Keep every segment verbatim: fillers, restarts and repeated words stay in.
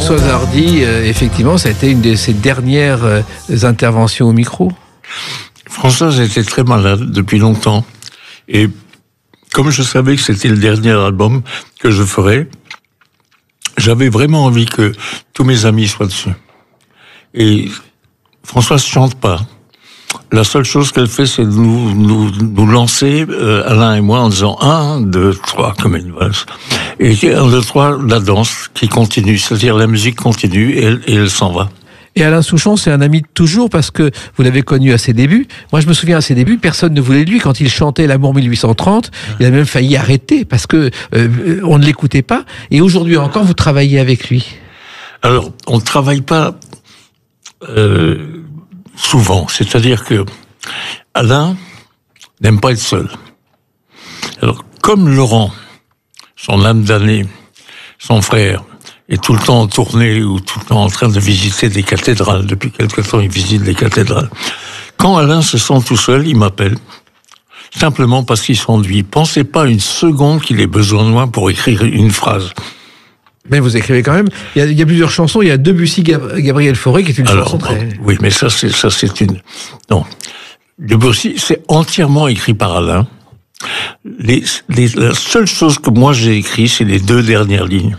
Françoise Hardy, euh, effectivement, ça a été une de ses dernières euh, interventions au micro. Françoise était très malade depuis longtemps. Et comme je savais que c'était le dernier album que je ferais, j'avais vraiment envie que tous mes amis soient dessus. Et Françoise chante pas. La seule chose qu'elle fait, c'est de nous, nous, nous lancer, euh, Alain et moi, en disant un, deux, trois, comme une valse. Et un, deux, trois, la danse qui continue. C'est-à-dire la musique continue et elle, et elle s'en va. Et Alain Souchon, c'est un ami de toujours parce que vous l'avez connu à ses débuts. Moi, je me souviens à ses débuts, personne ne voulait de lui. Quand il chantait L'Amour mille huit cent trente, il a même failli arrêter parce que euh, on ne l'écoutait pas. Et aujourd'hui encore, vous travaillez avec lui. Alors, on ne travaille pas euh, souvent. C'est-à-dire que Alain n'aime pas être seul. Alors, comme Laurent, son âme damnée, son frère, est tout le temps en tournée ou tout le temps en train de visiter des cathédrales. Depuis quelque temps, il visite des cathédrales. Quand Alain se sent tout seul, il m'appelle. Simplement parce qu'il s'ennuie. Pensez pas une seconde qu'il ait besoin de moi pour écrire une phrase. Mais vous écrivez quand même. Il y a, il y a plusieurs chansons. Il y a Debussy, Gab- Gabriel Fauré, qui est une Alors, chanson très... Oui, mais ça, c'est, ça, c'est une... Non. Debussy, c'est entièrement écrit par Alain. Les, les, la seule chose que moi j'ai écrit, c'est les deux dernières lignes.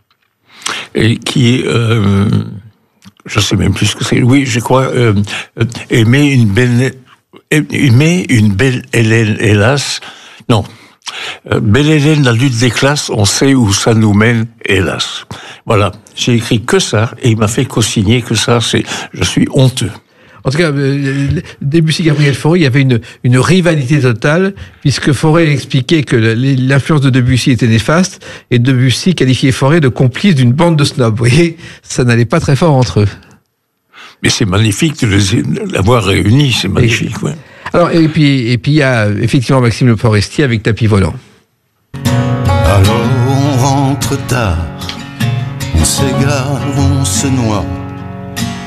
Et qui est, euh, je sais même plus ce que c'est. Oui, je crois, euh, euh, aimer une belle, aimer une belle Hélène, hélas. Non. Euh, belle Hélène, la lutte des classes, on sait où ça nous mène, hélas. Voilà. J'ai écrit que ça, et il m'a fait co-signer que ça, c'est, je suis honteux. En tout cas, euh, Debussy, Gabriel Fauré, il y avait une, une rivalité totale, puisque Fauré expliquait que l'influence de Debussy était néfaste, et Debussy qualifiait Fauré de complice d'une bande de snobs. Vous voyez, ça n'allait pas très fort entre eux. Mais c'est magnifique de les l'avoir réunis, c'est magnifique, et, ouais. Alors, et puis, et puis il y a effectivement Maxime Le Forestier avec Tapis Volant. Alors on rentre tard, on s'égare, on se noie.